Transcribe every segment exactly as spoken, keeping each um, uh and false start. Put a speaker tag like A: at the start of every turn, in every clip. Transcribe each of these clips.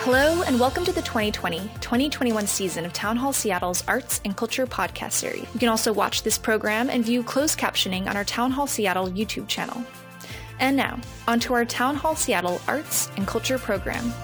A: Hello, and welcome to the twenty twenty twenty twenty-one season of Town Hall Seattle's Arts and Culture podcast series. You can also watch this program and view closed captioning on our Town Hall Seattle YouTube channel. And now, onto our Town Hall Seattle Arts and Culture program.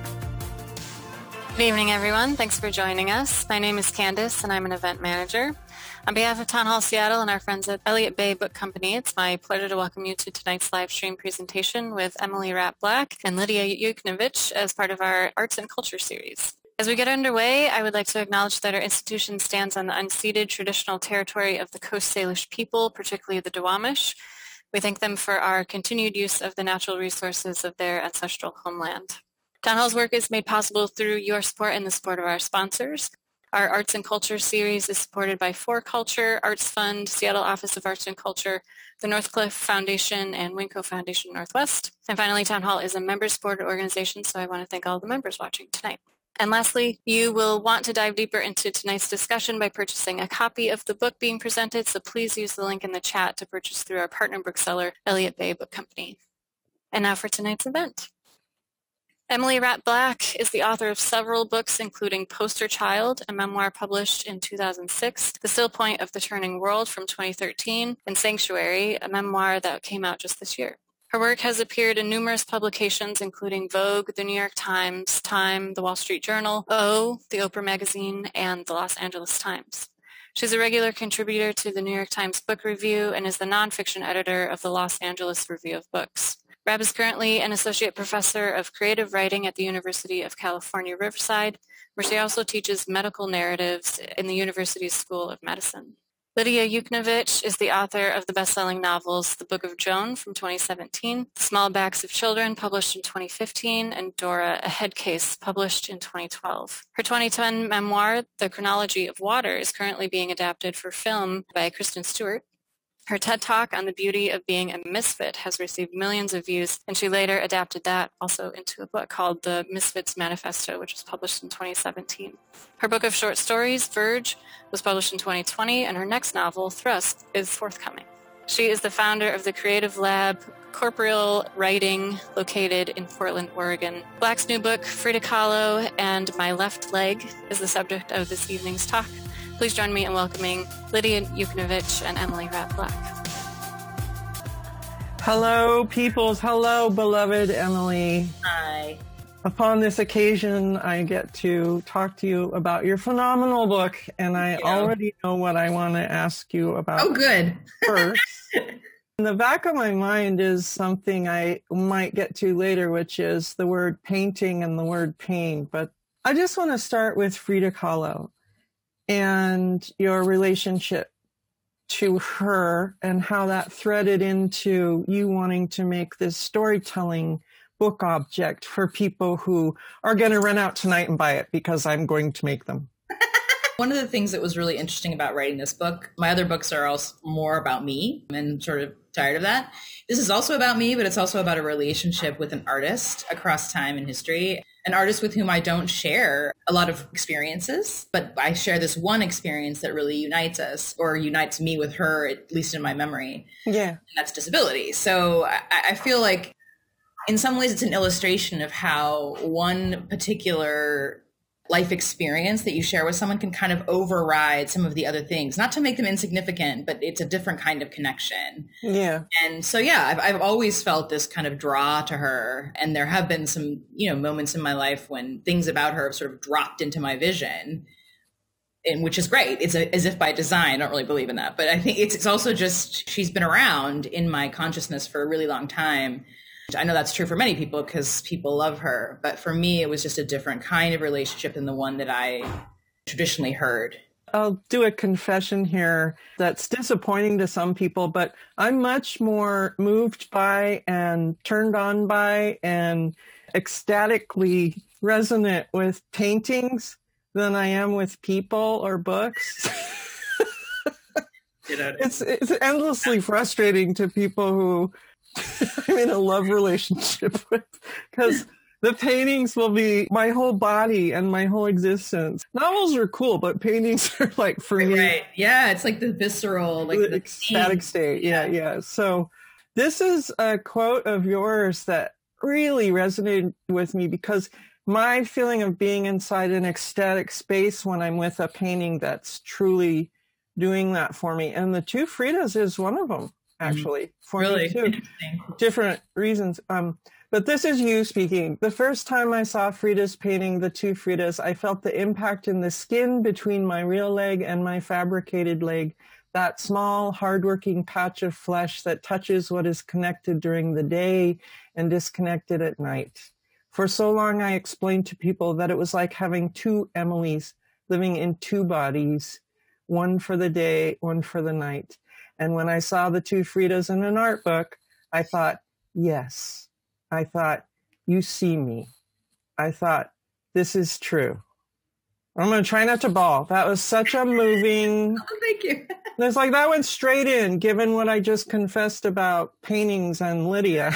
B: Good evening, everyone. Thanks for joining us. My name is Candace, and I'm an event manager. On behalf of Town Hall Seattle and our friends at Elliott Bay Book Company, it's my pleasure to welcome you to tonight's live stream presentation with Emily Rapp-Black and Lydia Yuknavitch as part of our Arts and Culture series. As we get underway, I would like to acknowledge that our institution stands on the unceded traditional territory of the Coast Salish people, particularly the Duwamish. We thank them for our continued use of the natural resources of their ancestral homeland. Town Hall's work is made possible through your support and the support of our sponsors. Our Arts and Culture series is supported by For Culture, Arts Fund, Seattle Office of Arts and Culture, the Northcliffe Foundation, and Winco Foundation Northwest. And finally, Town Hall is a member-supported organization, so I want to thank all the members watching tonight. And lastly, you will want to dive deeper into tonight's discussion by purchasing a copy of the book being presented, so please use the link in the chat to purchase through our partner bookseller, Elliott Bay Book Company. And now for tonight's event. Emily Rapp-Black is the author of several books, including Poster Child, a memoir published in two thousand six, The Still Point of the Turning World from twenty thirteen, and Sanctuary, a memoir that came out just this year. Her work has appeared in numerous publications, including Vogue, The New York Times, Time, The Wall Street Journal, O, The Oprah Magazine, and The Los Angeles Times. She's a regular contributor to the New York Times Book Review and is the nonfiction editor of the Los Angeles Review of Books. Rapp is currently an associate professor of creative writing at the University of California, Riverside, where she also teaches medical narratives in the university's School of Medicine. Lydia Yuknavitch is the author of the best-selling novels The Book of Joan from twenty seventeen, The Small Backs of Children published in twenty fifteen, and Dora, a Head Case published in twenty twelve. Her twenty ten memoir, The Chronology of Water, is currently being adapted for film by Kristen Stewart. Her TED Talk on the beauty of being a misfit has received millions of views, and she later adapted that also into a book called The Misfits Manifesto, which was published in twenty seventeen. Her book of short stories, Verge, was published in twenty twenty, and her next novel, Thrust, is forthcoming. She is the founder of the Creative Lab Corporeal Writing, located in Portland, Oregon. Black's new book, Frida Kahlo and My Left Leg, is the subject of this evening's talk. Please join me in welcoming Lydia Yuknavitch and Emily Rapp-Black.
C: Hello, peoples. Hello, beloved Emily.
D: Hi.
C: Upon this occasion, I get to talk to you about your phenomenal book, and I
D: Thank you.
C: already know what I want to ask you about.
D: Oh, good.
C: First. In the back of my mind is something I might get to later, which is the word painting and the word pain. But I just want to start with Frida Kahlo and your relationship to her and how that threaded into you wanting to make this storytelling book object for people who are going to run out tonight and buy it because I'm going to make them.
D: One of the things that was really interesting about writing this book, my other books are also more about me and sort of tired of that. This is also about me, but it's also about a relationship with an artist across time and history, an artist with whom I don't share a lot of experiences, but I share this one experience that really unites us, or unites me with her, at least in my memory.
C: Yeah.
D: And that's disability. So I, I feel like in some ways it's an illustration of how one particular life experience that you share with someone can kind of override some of the other things, not to make them insignificant, but it's a different kind of connection.
C: Yeah.
D: And so, yeah, I've, I've always felt this kind of draw to her. And there have been some, you know, moments in my life when things about her have sort of dropped into my vision, and which is great. It's a, as if by design. I don't really believe in that. But I think it's, it's also just, she's been around in my consciousness for a really long time. I know that's true for many people because people love her. But for me, it was just a different kind of relationship than the one that I traditionally heard.
C: I'll do a confession here that's disappointing to some people, but I'm much more moved by and turned on by and ecstatically resonant with paintings than I am with people or books. it's, it's endlessly frustrating to people who I'm in a love relationship with, because the paintings will be my whole body and my whole existence. Novels are cool, but paintings are like, for
D: right,
C: me.
D: Right. Yeah, it's like the visceral, like the
C: ecstatic state. Yeah, yeah. So this is a quote of yours that really resonated with me because my feeling of being inside an ecstatic space when I'm with a painting that's truly doing that for me. And the two Fridas is one of them, actually, mm-hmm. for
D: really?
C: me too. Different reasons. Um, but this is you speaking. The first time I saw Frida's painting, the two Fridas, I felt the impact in the skin between my real leg and my fabricated leg. That small, hardworking patch of flesh that touches what is connected during the day and disconnected at night. For so long, I explained to people that it was like having two Emilys living in two bodies, one for the day, one for the night. And when I saw the two Fridas in an art book, I thought, yes. I thought, you see me. I thought, this is true. I'm going to try not to bawl. That was such a moving...
D: Oh, thank you.
C: It's like that went straight in, given what I just confessed about paintings and Lydia.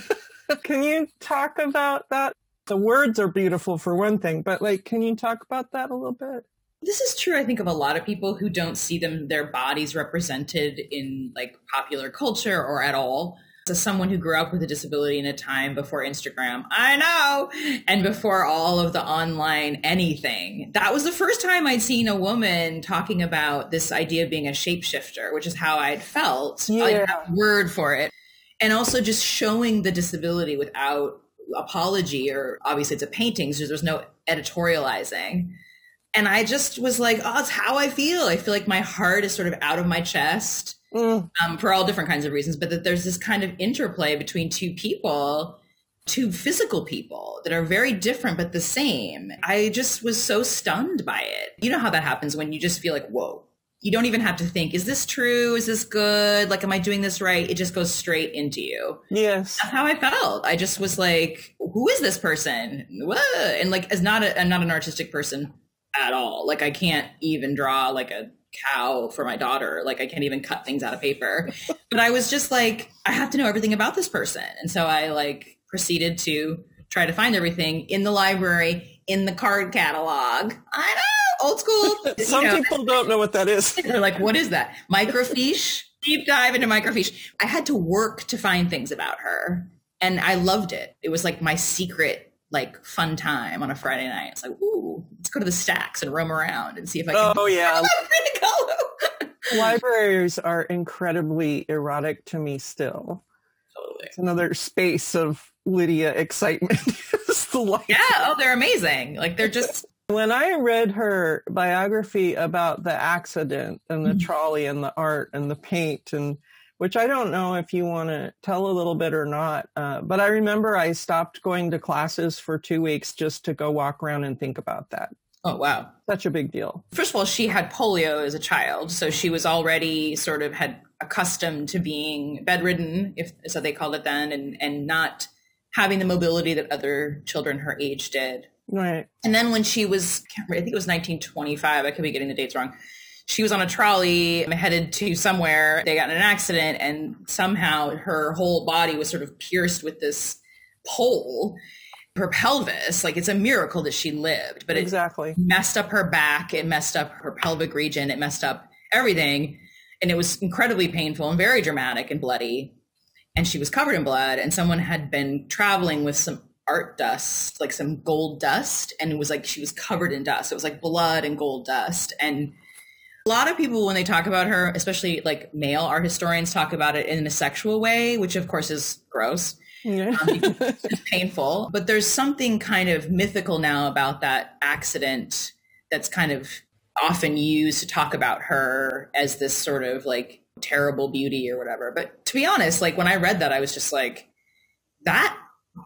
C: Can you talk about that? The words are beautiful for one thing, but like, can you talk about that a little bit?
D: This is true, I think, of a lot of people who don't see them, their bodies represented in like popular culture or at all. As someone who grew up with a disability in a time before Instagram, I know, and before all of the online anything, that was the first time I'd seen a woman talking about this idea of being a shapeshifter, which is how I'd felt.
C: Yeah.
D: I didn't have a word for it. And also just showing the disability without apology, or obviously it's a painting, so there's no editorializing. And I just was like, oh, it's how I feel. I feel like my heart is sort of out of my chest. Mm. Um, for all different kinds of reasons, but that there's this kind of interplay between two people, two physical people that are very different but the same. I just was so stunned by it. You know how that happens when you just feel like, whoa, you don't even have to think, is this true? Is this good? Like, am I doing this right? It just goes straight into you.
C: Yes.
D: That's how I felt. I just was like, who is this person? Whoa. And like, as not a, I'm not an artistic person at all. Like, I can't even draw like a cow for my daughter. Like, I can't even cut things out of paper. But I was just like, I have to know everything about this person. And so I like proceeded to try to find everything in the library, in the card catalog. I know, old school.
C: Some
D: you know.
C: people don't know what that is.
D: They're like, what is that? Microfiche? Deep dive into microfiche. I had to work to find things about her. And I loved it. It was like my secret, like, fun time on a Friday night. It's like, ooh, let's go to the stacks and roam around and see if I can.
C: Oh, yeah. Libraries are incredibly erotic to me still.
D: Totally.
C: It's another space of Lydia excitement. The
D: yeah, oh, they're amazing. Like, they're just...
C: When I read her biography about the accident and the mm-hmm. trolley and the art and the paint, and which I don't know if you want to tell a little bit or not, uh, but I remember I stopped going to classes for two weeks just to go walk around and think about that.
D: Oh, wow.
C: Such a big deal.
D: First of all, she had polio as a child, so she was already sort of had accustomed to being bedridden, if so they called it then, and, and not having the mobility that other children her age did.
C: Right.
D: And then when she was, I think it was nineteen twenty-five, I could be getting the dates wrong. She was on a trolley headed to somewhere. They got in an accident, and somehow her whole body was sort of pierced with this pole. Her pelvis, like, it's a miracle that she lived, but it
C: exactly
D: messed up her back. It messed up her pelvic region. It messed up everything. And it was incredibly painful and very dramatic and bloody. And she was covered in blood, and someone had been traveling with some art dust, like some gold dust. And it was like, she was covered in dust. It was like blood and gold dust. And a lot of people, when they talk about her, especially like male art historians, talk about it in a sexual way, which of course is gross. Yeah. um, it's painful. But there's something kind of mythical now about that accident that's kind of often used to talk about her as this sort of like terrible beauty or whatever. But to be honest, like, when I read that, I was just like, that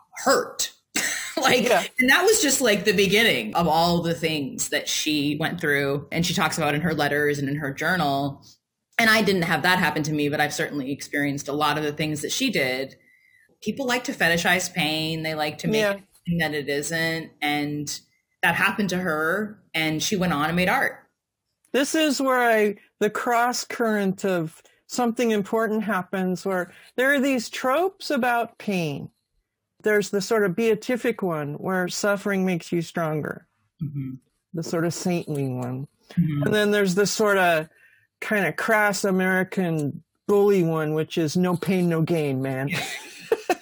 D: hurt. Like, yeah. And that was just like the beginning of all the things that she went through, and she talks about in her letters and in her journal. And I didn't have that happen to me, but I've certainly experienced a lot of the things that she did. People like to fetishize pain. They like to make
C: yeah.
D: it something that it isn't. And that happened to her, and she went on and made art.
C: This is where I, the cross current of something important happens, where there are these tropes about pain. There's the sort of beatific one where suffering makes you stronger, mm-hmm. the sort of saintly one. Mm-hmm. And then there's the sort of kind of crass American bully one, which is no pain, no gain, man.
D: Yeah.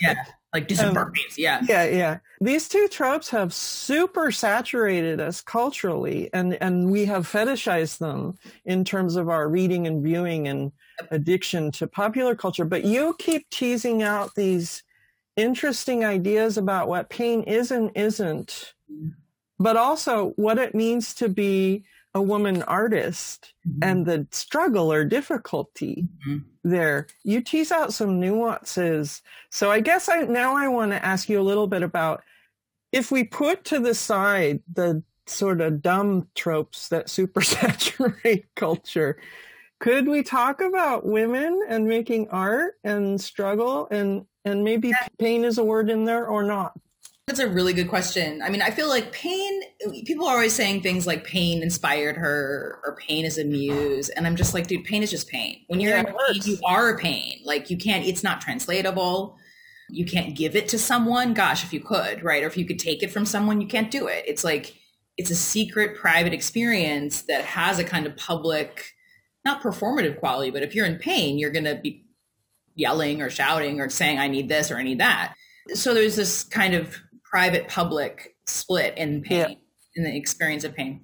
D: Like do some
C: Um,
D: burpees. Yeah.
C: Yeah, yeah. These two tropes have super saturated us culturally, and, and we have fetishized them in terms of our reading and viewing and addiction to popular culture. But you keep teasing out these interesting ideas about what pain is and isn't, but also what it means to be a woman artist mm-hmm. and the struggle or difficulty mm-hmm. there. You tease out some nuances. So I guess I now I want to ask you a little bit about, if we put to the side the sort of dumb tropes that supersaturate culture, could we talk about women and making art and struggle, and, and maybe pain is a word in there or not?
D: That's a really good question. I mean, I feel like pain, people are always saying things like pain inspired her or pain is a muse. And I'm just like, dude, pain is just pain. When you're
C: Yeah,
D: in pain, you are pain. Like you can't, it's not translatable. You can't give it to someone. Gosh, if you could, right? Or if you could take it from someone, you can't do it. It's like, it's a secret, private experience that has a kind of public, not performative quality, but if you're in pain, you're going to be yelling or shouting or saying, I need this or I need that. So there's this kind of private public split in pain, yeah. in the experience of pain.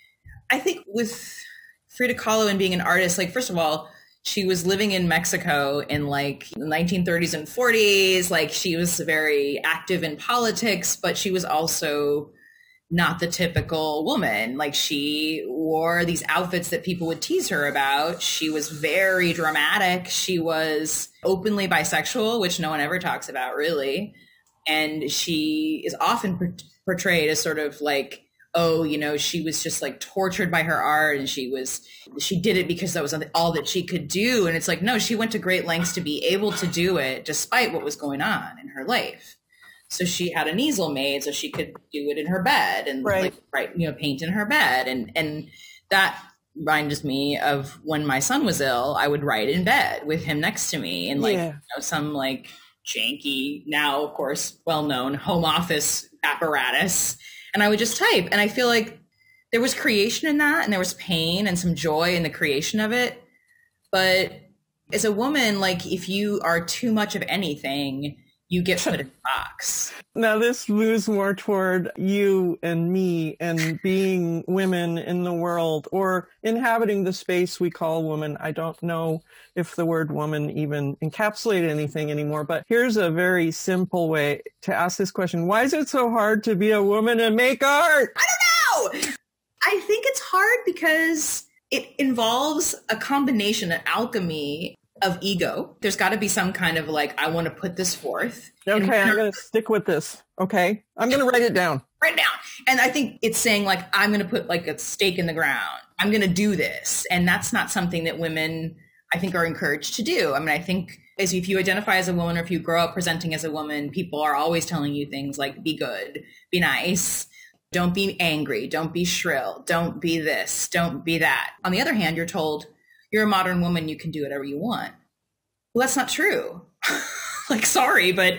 D: I think with Frida Kahlo and being an artist, like, first of all, she was living in Mexico in like the nineteen thirties and forties. Like she was very active in politics, but she was also not the typical woman. Like she wore these outfits that people would tease her about. She was very dramatic. She was openly bisexual, which no one ever talks about really. And she is often portrayed as sort of like, oh, you know, she was just like tortured by her art and she was, she did it because that was all that she could do. And it's like, no, she went to great lengths to be able to do it despite what was going on in her life. So she had an easel made so she could do it in her bed and
C: right.
D: like write, you know, paint in her bed. And, and that reminded me of when my son was ill, I would write in bed with him next to me and like, yeah. you know, some like janky, now of course, well-known home office apparatus. And I would just type. And I feel like there was creation in that and there was pain and some joy in the creation of it. But as a woman, like if you are too much of anything, you get put in a box.
C: Now this moves more toward you and me and being women in the world or inhabiting the space we call woman. I don't know if the word woman even encapsulates anything anymore, but here's a very simple way to ask this question. Why is it so hard to be a woman and make art?
D: I don't know. I think it's hard because it involves a combination, an alchemy of ego. There's got to be some kind of like, I want to put this forth.
C: Okay, I'm going to stick with this. Okay, I'm going to write it down.
D: Write it down. And I think it's saying like, I'm going to put like a stake in the ground. I'm going to do this. And that's not something that women, I think, are encouraged to do. I mean, I think as if you identify as a woman or if you grow up presenting as a woman, people are always telling you things like, be good, be nice, don't be angry, don't be shrill, don't be this, don't be that. On the other hand, you're told, you're a modern woman, you can do whatever you want. Well, that's not true. Like, sorry, but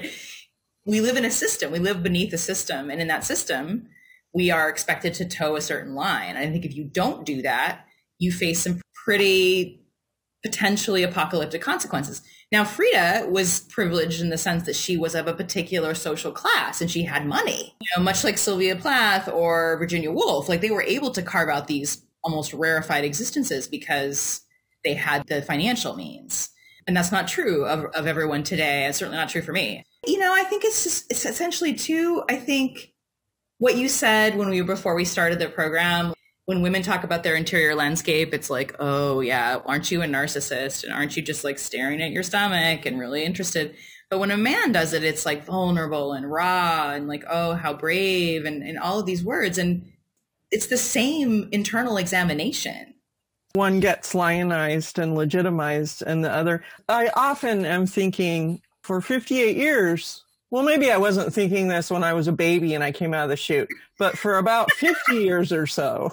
D: we live in a system. We live beneath a system. And in that system, we are expected to toe a certain line. And I think if you don't do that, you face some pretty potentially apocalyptic consequences. Now, Frida was privileged in the sense that she was of a particular social class and she had money, you know, much like Sylvia Plath or Virginia Woolf. Like they were able to carve out these almost rarefied existences because they had the financial means. And that's not true of, of everyone today. It's certainly not true for me. You know, I think it's just, it's essentially too, I think what you said when we, before we started the program, when women talk about their interior landscape, it's like, oh yeah, aren't you a narcissist? And aren't you just like staring at your stomach and really interested? But when a man does it, it's like vulnerable and raw and like, oh, how brave and, and all of these words. And it's the same internal examination.
C: One gets lionized and legitimized and the other. I often am thinking for fifty-eight years, well, maybe I wasn't thinking this when I was a baby and I came out of the chute, but for about fifty years or so,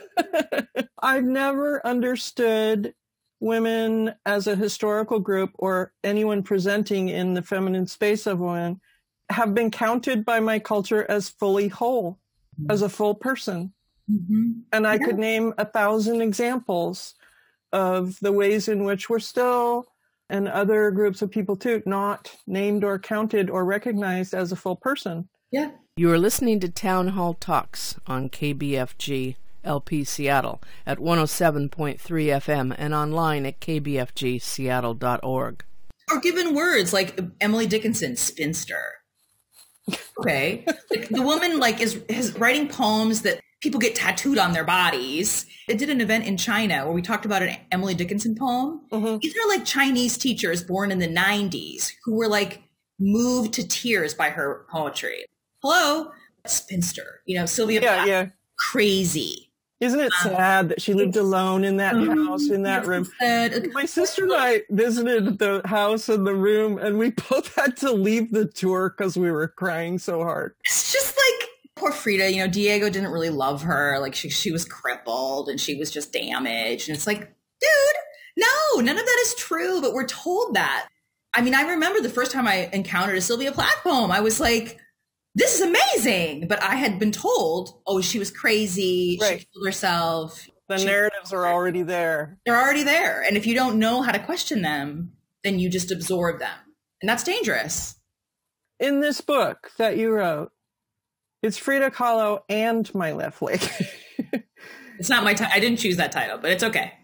C: I've never understood women as a historical group or anyone presenting in the feminine space of women have been counted by my culture as fully whole, as a full person. Mm-hmm. And I yeah. could name a thousand examples of the ways in which we're still and other groups of people too, not named or counted or recognized as a full person.
D: Yeah.
E: You are listening to Town Hall Talks on K B F G L P Seattle at one oh seven point three F M and online at k b f g seattle dot org.
D: Or given words like Emily Dickinson, spinster. Okay. Like, the woman like is, is writing poems that people get tattooed on their bodies. I did an event in China where we talked about an Emily Dickinson poem. Mm-hmm. These are like Chinese teachers born in the nineties who were like moved to tears by her poetry. Hello, spinster. You know, Sylvia
C: yeah,
D: Plath,
C: yeah.
D: crazy.
C: Isn't it sad that she lived alone in that house, in that room? My sister and I visited the house and the room, and we both had to leave the tour because we were crying so hard.
D: It's just like, poor Frida, you know, Diego didn't really love her. Like, she, she was crippled, and she was just damaged. And it's like, dude, no, none of that is true, but we're told that. I mean, I remember the first time I encountered a Sylvia Plath poem, I was like, this is amazing. But I had been told, oh, she was crazy.
C: Right.
D: She killed herself.
C: The
D: she,
C: narratives are already there.
D: They're already there. And if you don't know how to question them, then you just absorb them. And that's dangerous.
C: In this book that you wrote, it's Frida Kahlo and My Left Leg.
D: It's not my title. I didn't choose that title, but it's okay.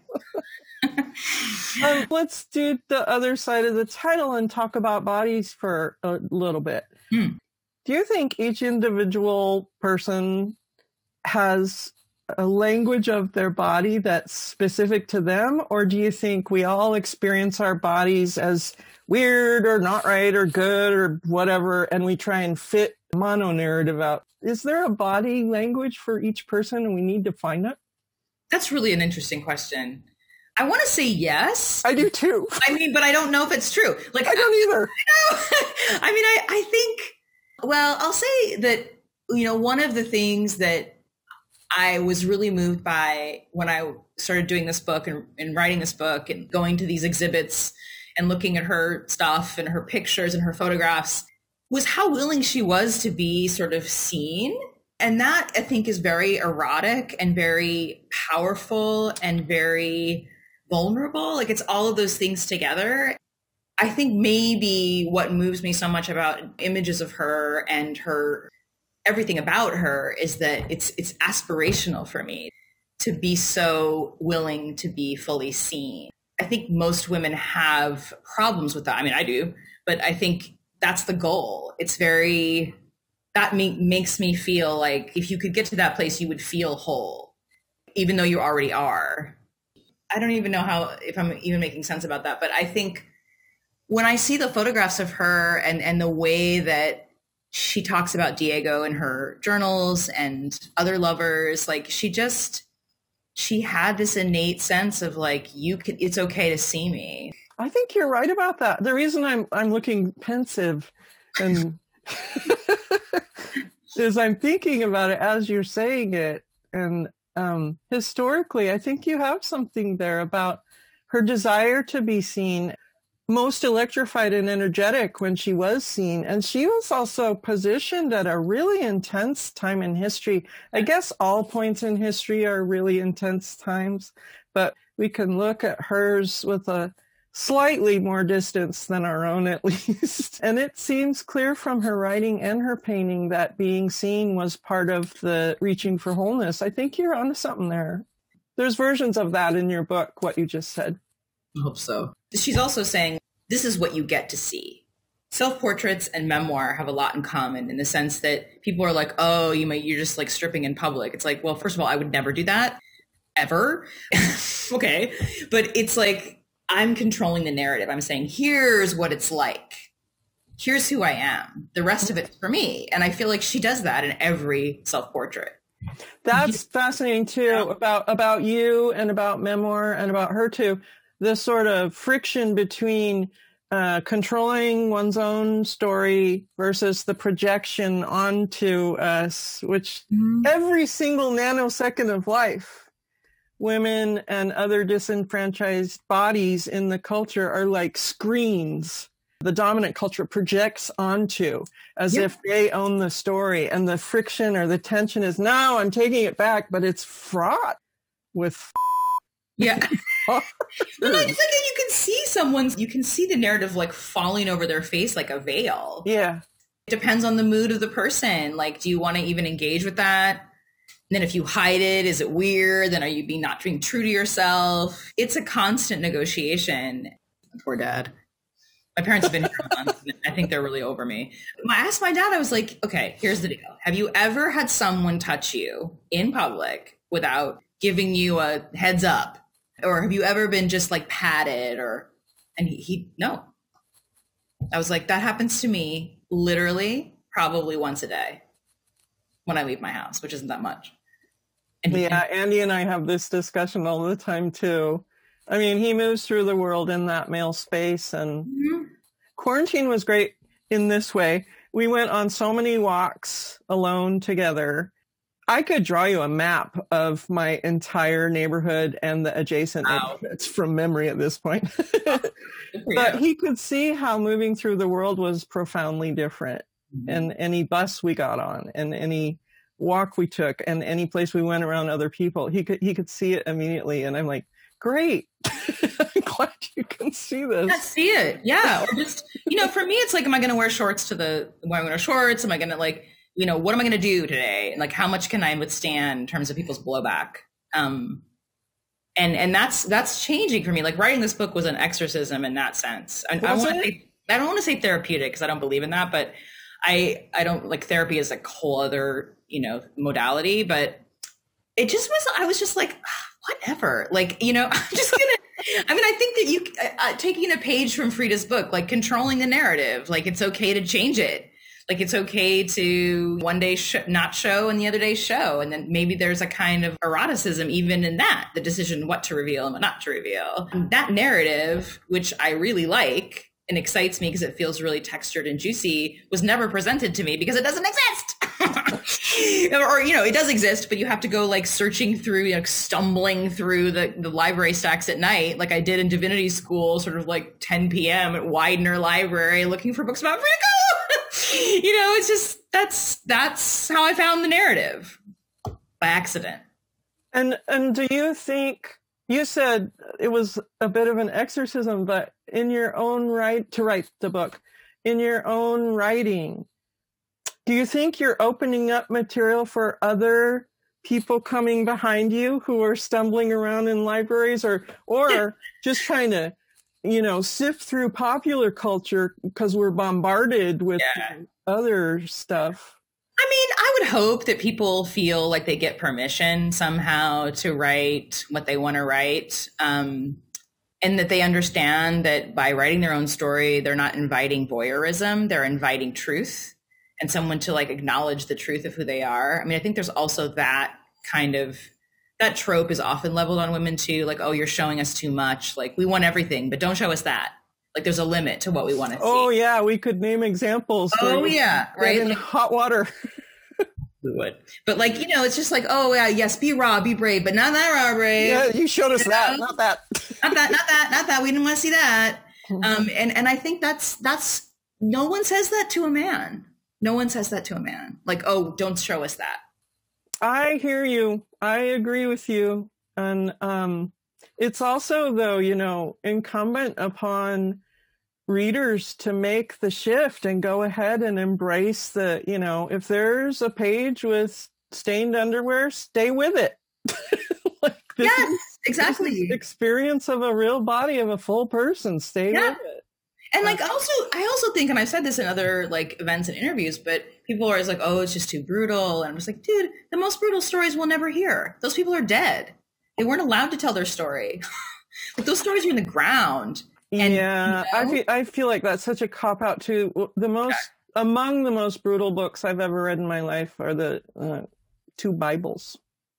C: um, let's do the other side of the title and talk about bodies for a little bit.
D: Hmm.
C: Do you think each individual person has a language of their body that's specific to them? Or do you think we all experience our bodies as weird or not right or good or whatever, and we try and fit mono-narrative out? Is there a body language for each person and we need to find it?
D: That's really an interesting question. I want to say yes.
C: I do too.
D: I mean, but I don't know if it's true. Like
C: I don't either.
D: I mean, I, I think, well, I'll say that, you know, one of the things that I was really moved by when I started doing this book and, and writing this book and going to these exhibits and looking at her stuff and her pictures and her photographs was how willing she was to be sort of seen. And that, I think, is very erotic and very powerful and very vulnerable. Like, it's all of those things together. I think maybe what moves me so much about images of her and her, everything about her, is that it's it's aspirational for me to be so willing to be fully seen. I think most women have problems with that. I mean, I do, but I think that's the goal. It's very, that ma- makes me feel like if you could get to that place, you would feel whole, even though you already are. I don't even know how, if I'm even making sense about that, but I think when I see the photographs of her and, and the way that she talks about Diego in her journals and other lovers, like she just, she had this innate sense of like, you could, it's okay to see me.
C: I think you're right about that. The reason I'm I'm looking pensive and is I'm thinking about it as you're saying it. And um, historically, I think you have something there about her desire to be seen, most electrified and energetic when she was seen. And she was also positioned at a really intense time in history. I guess all points in history are really intense times, but we can look at hers with a slightly more distance than our own, at least. And it seems clear from her writing and her painting that being seen was part of the reaching for wholeness. I think you're onto something there. There's versions of that in your book, what you just said.
D: I hope so. She's also saying, this is what you get to see. Self-portraits and memoir have a lot in common in the sense that people are like, oh, you might, you're just like stripping in public. It's like, well, first of all, I would never do that ever. Okay. But it's like, I'm controlling the narrative. I'm saying, here's what it's like. Here's who I am. The rest of it's for me. And I feel like she does that in every self-portrait.
C: That's fascinating too, yeah. about, about you and about memoir and about her too. The sort of friction between uh, controlling one's own story versus the projection onto us, which mm-hmm. every single nanosecond of life, women and other disenfranchised bodies in the culture are like screens the dominant culture projects onto as yep. if they own the story. And the friction or the tension is, no, I'm taking it back, but it's fraught with
D: Yeah. But it's like you can see someone's, you can see the narrative like falling over their face like a veil.
C: Yeah.
D: It depends on the mood of the person. Like, do you want to even engage with that? And then if you hide it, is it weird? Then are you being not being true to yourself? It's a constant negotiation. Poor dad. My parents have been here a month. I think they're really over me. I asked my dad, I was like, okay, here's the deal. Have you ever had someone touch you in public without giving you a heads up? Or have you ever been just like patted or, and he, he no. I was like, that happens to me literally probably once a day when I leave my house, which isn't that much. And he,
C: yeah, Andy and I have this discussion all the time too. I mean, he moves through the world in that male space, and mm-hmm. quarantine was great in this way. We went on so many walks alone together. I could draw you a map of my entire neighborhood and the adjacent wow. neighborhoods from memory at this point. But he could see how moving through the world was profoundly different. Mm-hmm. And any bus we got on and any walk we took and any place we went around other people, he could he could see it immediately. And I'm like, great. I'm glad you can see this.
D: Yeah, see it. Yeah. Or just, you know, for me, it's like, am I going to wear shorts to the, am I going to wear shorts? Am I going to like, you know, what am I going to do today? And like, how much can I withstand in terms of people's blowback? Um, and, and that's, that's changing for me. Like writing this book was an exorcism in that sense. I, I, wanna say, I don't want to say therapeutic because I don't believe in that, but I, I don't like therapy is like a whole other, you know, modality, but it just was, I was just like, whatever, like, you know, I'm just going to, I mean, I think that you, uh, taking a page from Frida's book, like controlling the narrative, like it's okay to change it. Like it's okay to one day sh- not show and the other day show. And then maybe there's a kind of eroticism even in that, the decision what to reveal and what not to reveal. And that narrative, which I really like and excites me because it feels really textured and juicy, was never presented to me because it doesn't exist. Or, you know, it does exist, but you have to go like searching through, you know, stumbling through the, the library stacks at night, like I did in divinity school, sort of like ten p.m. at Widener Library looking for books about Rico. You know, it's just, that's, that's how I found the narrative by accident.
C: And, and do you think, you said it was a bit of an exorcism, but in your own right, to write the book, in your own writing, do you think you're opening up material for other people coming behind you who are stumbling around in libraries or, or just trying to, you know, sift through popular culture because we're bombarded with yeah. other stuff?
D: I mean, I would hope that people feel like they get permission somehow to write what they want to write. Um, and that they understand that by writing their own story, they're not inviting voyeurism, they're inviting truth and someone to like acknowledge the truth of who they are. I mean, I think there's also that kind of, that trope is often leveled on women too. Like, oh, you're showing us too much. Like we want everything, but don't show us that. Like there's a limit to what we want to see.
C: Oh yeah. We could name examples.
D: Oh yeah. Right.
C: In
D: like,
C: hot water.
D: We would. But like, you know, it's just like, oh yeah, yes, be raw, be brave, but not that raw brave.
C: Yeah, you showed us you that, know? not that.
D: Not that, not that, not that. We didn't want to see that. Um, and, and I think that's, that's, no one says that to a man. No one says that to a man. Like, oh, don't show us that.
C: I hear you. I agree with you. And um, it's also, though, you know, incumbent upon readers to make the shift and go ahead and embrace the, you know, if there's a page with stained underwear, stay with it. Like, this
D: yes,
C: is,
D: exactly.
C: This is experience of a real body of a full person. Stay yeah. with it.
D: And like also, I also think, and I've said this in other like events and interviews, but people are always like, oh, it's just too brutal. And I'm just like, dude, the most brutal stories we'll never hear. Those people are dead. They weren't allowed to tell their story. Like those stories are in the ground. And,
C: yeah, you know, I feel, I feel like that's such a cop out too. The most, yeah. among the most brutal books I've ever read in my life are the uh, two Bibles.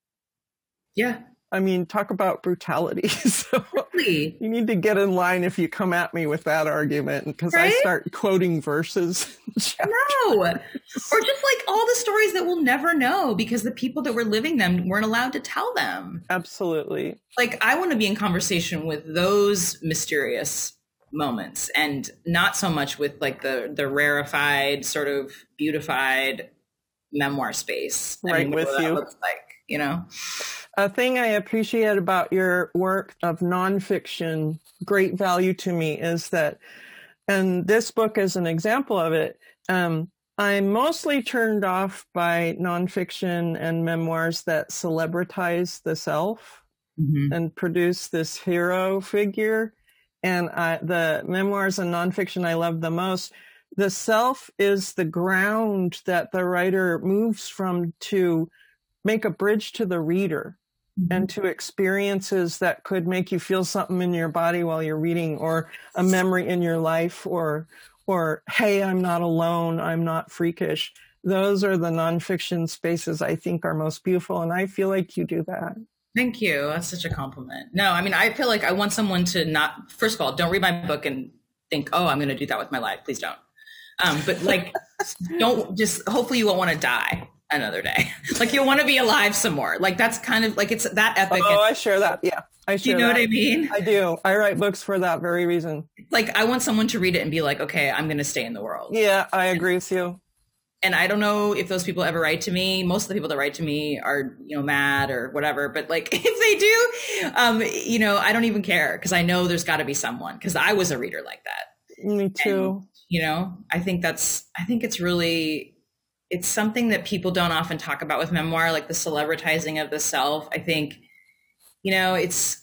D: Yeah.
C: I mean, talk about brutality. So
D: really?
C: You need to get in line if you come at me with that argument, because right? I start quoting verses.
D: No. Or just like all the stories that we'll never know because the people that were living them weren't allowed to tell them.
C: Absolutely.
D: Like I want to be in conversation with those mysterious moments and not so much with like the, the rarefied, sort of beautified memoir space.
C: Right, I mean, with you.
D: Looks like, you know?
C: A thing I appreciate about your work of nonfiction, great value to me, is that, and this book is an example of it, um, I'm mostly turned off by nonfiction and memoirs that celebritize the self mm-hmm. and produce this hero figure. And I, the memoirs and nonfiction I love the most, the self is the ground that the writer moves from to make a bridge to the reader mm-hmm. and to experiences that could make you feel something in your body while you're reading, or a memory in your life, or or, hey, I'm not alone, I'm not freakish. Those are the nonfiction spaces I think are most beautiful, and I feel like you do that.
D: Thank you. That's such a compliment. No, I mean, I feel like I want someone to not, first of all, don't read my book and think, oh, I'm going to do that with my life. Please don't. Um, but like, don't just, hopefully you won't want to die another day. Like, you'll want to be alive some more. Like, that's kind of like, it's that epic.
C: Oh, I share that. Yeah. I share
D: you know
C: that.
D: what I mean?
C: I do. I write books for that very reason.
D: Like, I want someone to read it and be like, okay, I'm going to stay in the world.
C: Yeah, I agree with you.
D: And I don't know if those people ever write to me. Most of the people that write to me are, you know, mad or whatever. But like, if they do, um, you know, I don't even care, because I know there's got to be someone, because I was a reader like that.
C: Me too.
D: And, you know, I think that's, I think it's really, it's something that people don't often talk about with memoir, like the celebritizing of the self. I think, you know, it's,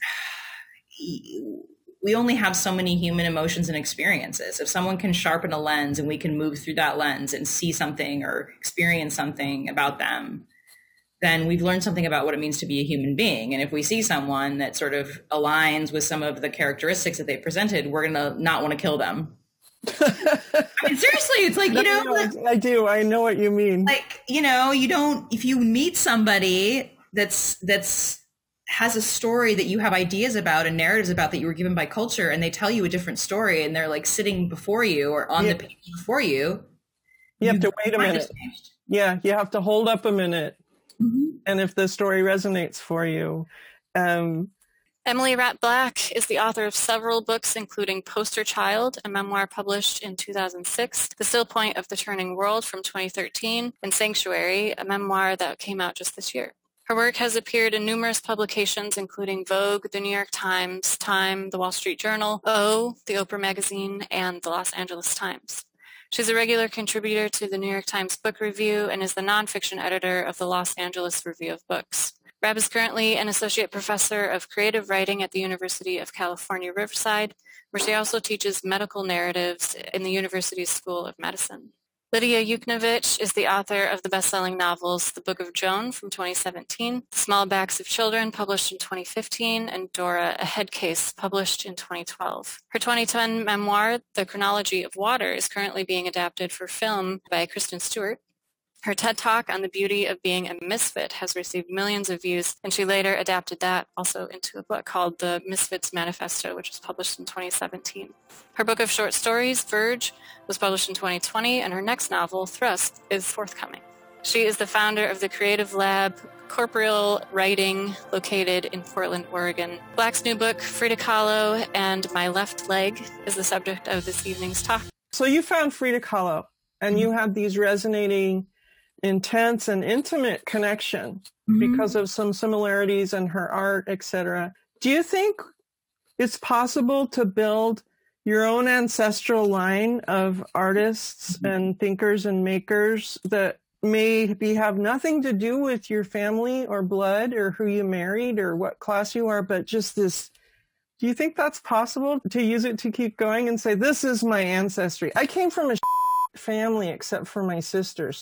D: we only have so many human emotions and experiences. If someone can sharpen a lens and we can move through that lens and see something or experience something about them, then we've learned something about what it means to be a human being. And if we see someone that sort of aligns with some of the characteristics that they presented, we're going to not want to kill them. I mean, seriously, it's like, you know,
C: no, I, I do. I know what you mean.
D: Like, you know, you don't, if you meet somebody that's, that's, has a story that you have ideas about and narratives about that you were given by culture, and they tell you a different story, and they're like sitting before you or on yeah. the page before you.
C: You have to wait a minute. Yeah. You have to hold up a minute. Mm-hmm. And if the story resonates for you, um,
B: Emily Ratt Black is the author of several books, including Poster Child, a memoir published in two thousand six, The Still Point of the Turning World from twenty thirteen, and Sanctuary, a memoir that came out just this year. Her work has appeared in numerous publications, including Vogue, The New York Times, Time, The Wall Street Journal, O, The Oprah Magazine, and The Los Angeles Times. She's a regular contributor to the New York Times Book Review and is the nonfiction editor of the Los Angeles Review of Books. Ratt is currently an associate professor of creative writing at the University of California, Riverside, where she also teaches medical narratives in the university's School of Medicine. Lydia Yuknavitch is the author of the best-selling novels The Book of Joan from twenty seventeen, Small Backs of Children published in twenty fifteen, and Dora, a Head Case published in twenty twelve. Her twenty ten memoir, The Chronology of Water, is currently being adapted for film by Kristen Stewart. Her TED Talk on the beauty of being a misfit has received millions of views, and she later adapted that also into a book called The Misfits Manifesto, which was published in twenty seventeen. Her book of short stories, Verge, was published in twenty twenty, and her next novel, Thrust, is forthcoming. She is the founder of the Creative Lab Corporeal Writing, located in Portland, Oregon. Black's new book, Frida Kahlo and My Left Leg, is the subject of this evening's talk.
C: So you found Frida Kahlo, and mm-hmm. you had these resonating, intense and intimate connection mm-hmm. because of some similarities in her art, et cetera. Do you think it's possible to build your own ancestral line of artists mm-hmm. and thinkers and makers that maybe have nothing to do with your family or blood or who you married or what class you are, but just this? Do you think that's possible to use it to keep going and say, this is my ancestry? I came from a family except for my sisters.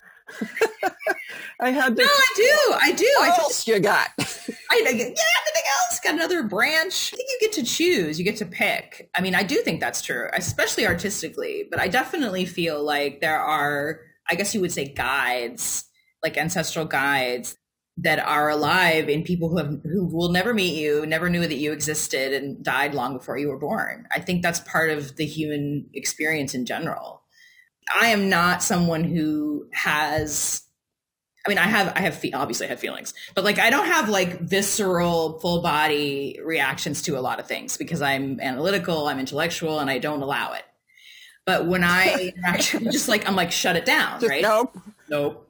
C: I had to.
D: No, I do. I do.
C: What
D: I
C: else you got?
D: I, yeah, everything else. Got another branch. I think you get to choose. You get to pick. I mean, I do think that's true, especially artistically. But I definitely feel like there are, I guess you would say, guides, like ancestral guides that are alive in people who have who will never meet you, never knew that you existed, and died long before you were born. I think that's part of the human experience in general. I am not someone who has, I mean, I have, I have, obviously I have feelings, but like, I don't have like visceral full body reactions to a lot of things because I'm analytical, I'm intellectual, and I don't allow it. But when I actually just like, I'm like, shut it down,
C: just
D: right?
C: Nope.
D: Nope.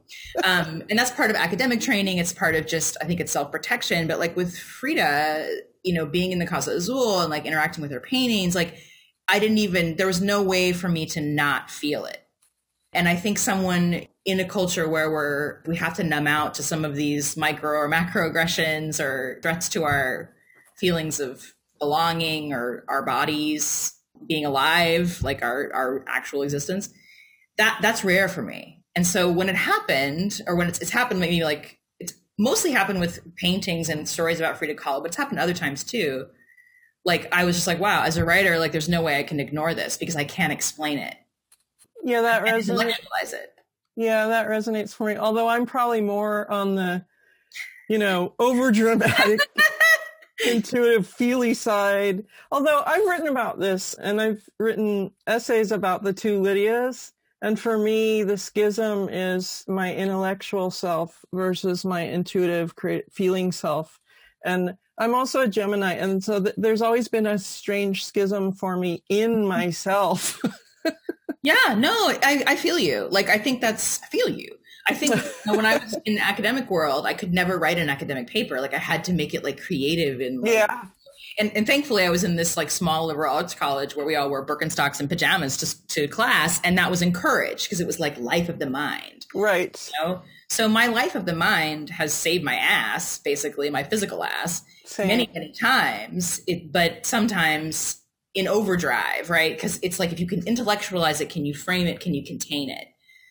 D: Um, and that's part of academic training. It's part of just, I think it's self-protection. But like with Frida, you know, being in the Casa Azul and like interacting with her paintings, like I didn't even, there was no way for me to not feel it. And I think someone in a culture where we're, we have to numb out to some of these micro or macroaggressions or threats to our feelings of belonging or our bodies being alive, like our, our actual existence, that that's rare for me. And so when it happened, or when it's, it's happened, maybe like it's mostly happened with paintings and stories about Frida Kahlo, but it's happened other times too. Like I was just like, wow, as a writer, like there's no way I can ignore this because I can't explain it.
C: Yeah, that
D: I
C: resonates.
D: intellectualize it.
C: Yeah, that resonates for me. Although I'm probably more on the, you know, over dramatic, intuitive, feely side. Although I've written about this and I've written essays about the two Lydias. And for me, the schism is my intellectual self versus my intuitive, creative, feeling self. And I'm also a Gemini. And so th- there's always been a strange schism for me in myself.
D: Yeah, no, I, I feel you. Like, I think that's, I feel you. I think you know, when I was in the academic world, I could never write an academic paper. Like I had to make it like creative and like,
C: yeah.
D: And, and thankfully I was in this like small liberal arts college where we all wore Birkenstocks and pajamas to, to class. And that was encouraged because it was like life of the mind.
C: Right.
D: You know? So my life of the mind has saved my ass, basically my physical ass,
C: Same.
D: many, many times. It, but sometimes in overdrive, right? Because it's like, if you can intellectualize it, can you frame it? Can you contain it?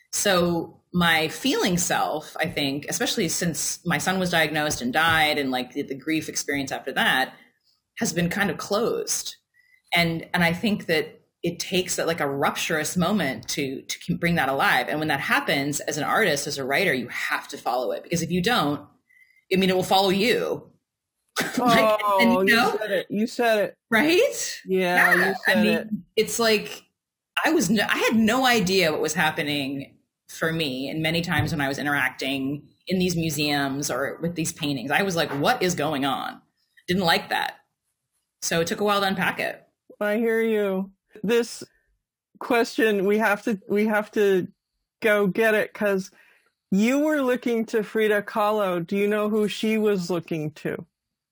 D: So my feeling self, I think, especially since my son was diagnosed and died and like the, the grief experience after that has been kind of closed. And, and I think that it takes like a rupturous moment to, to bring that alive. And when that happens as an artist, as a writer, you have to follow it, because if you don't, I mean, it will follow you. Like,
C: oh,
D: and, you,
C: you
D: know,
C: said it. You said it.
D: right?
C: Yeah,
D: Yeah.
C: you said
D: I mean,
C: it.
D: it's like, I was, no, I had no idea what was happening for me. And many times when I was interacting in these museums or with these paintings, I was like, what is going on? Didn't like that. So it took a while to unpack it.
C: I hear you. This question, we have to, we have to go get it, because you were looking to Frida Kahlo. Do you know who she was looking to?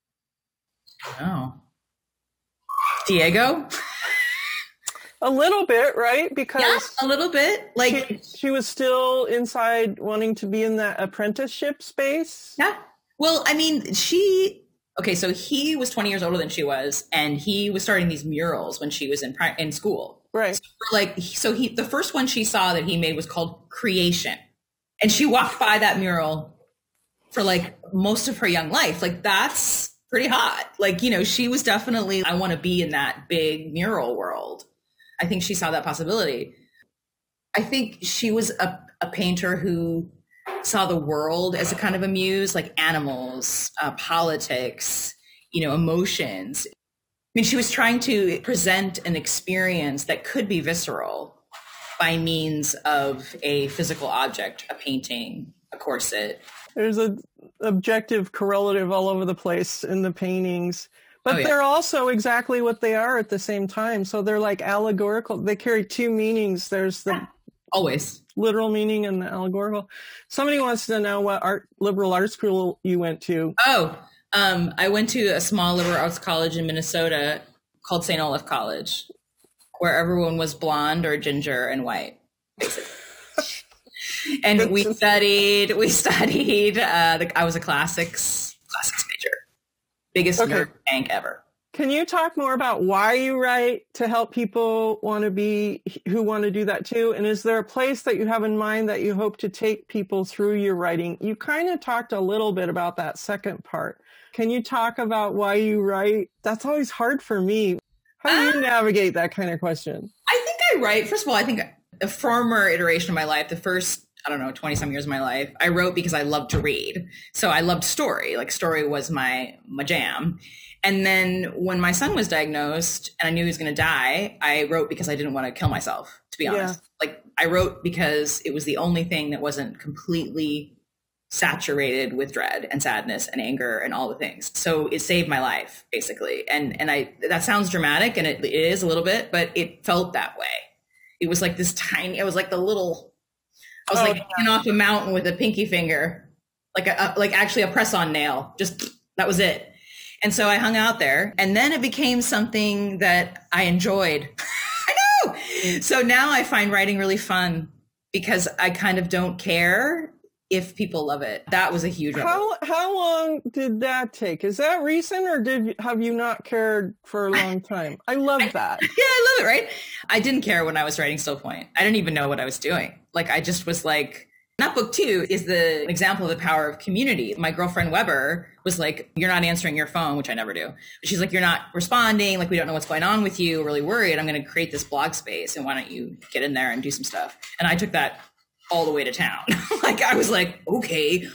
D: Oh. Diego?
C: A little bit, right? Because
D: Yeah, a little bit. Like,
C: she, she was still inside wanting to be in that apprenticeship space.
D: yeah. Well, I mean, she, okay, so he was twenty years older than she was, and he was starting these murals when she was in pri- in school.
C: Right.
D: So, like, so he, the first one she saw that he made was called Creation. And she walked by that mural for like most of her young life. Like, that's pretty hot. Like, you know, she was definitely, I want to be in that big mural world. I think she saw that possibility. I think she was a, a painter who saw the world as a kind of a muse, like animals, uh, politics, you know, emotions. I mean, she was trying to present an experience that could be visceral by means of a physical object, a painting, a corset.
C: There's a objective correlative all over the place in the paintings, but
D: Oh, yeah.
C: they're also exactly what they are at the same time. So they're like allegorical. They carry two meanings. There's the
D: Always.
C: literal meaning and the allegorical. Somebody wants to know what art liberal art school you went to.
D: Oh, um, I went to a small liberal arts college in Minnesota called Saint Olaf College, where everyone was blonde or ginger and white, basically. And we studied, we studied, uh, the, I was a classics, classics major. Biggest
C: Okay.
D: nerd bank ever.
C: Can you talk more about why you write to help people want to be, who want to do that too? And is there a place that you have in mind that you hope to take people through your writing? You kind of talked a little bit about that second part. Can you talk about why you write? That's always hard for me. How do you
D: Uh,
C: navigate that kind of question?
D: I think I write, first of all, I think a former iteration of my life, the first, I don't know, twenty some years of my life, I wrote because I loved to read. So I loved story, like story was my, my jam. And then when my son was diagnosed and I knew he was going to die, I wrote because I didn't want to kill myself, to be honest. Yeah. Like I wrote because it was the only thing that wasn't completely saturated with dread and sadness and anger and all the things. So it saved my life, basically. And and I that sounds dramatic, and it, it is a little bit, but it felt that way. It was like this tiny, it was like the little I was
C: Oh,
D: like
C: yeah.
D: hanging off a mountain with a pinky finger, like a, a like actually a press-on nail. Just that was it. And so I hung out there, and then it became something that I enjoyed. I know. So now I find writing really fun because I kind of don't care if people love it. That was a huge revelation.
C: How how long did that take? Is that recent, or did you, have you not cared for a long time? I love that.
D: Yeah, I love it, right? I didn't care when I was writing Still Point. I didn't even know what I was doing. Like, I just was like, that book too is the example of the power of community. My girlfriend Weber was like, you're not answering your phone, which I never do. She's like, you're not responding. Like, we don't know what's going on with you. We're really worried. I'm going to create this blog space. And why don't you get in there and do some stuff? And I took that all the way to town. Like, I was like, okay.